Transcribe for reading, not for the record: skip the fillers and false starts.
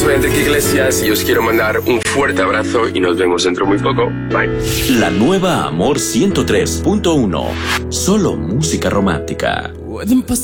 soy Enrique Iglesias y os quiero mandar un fuerte abrazo y nos vemos dentro muy poco. Bye. La nueva Amor 103.1. Solo música romántica.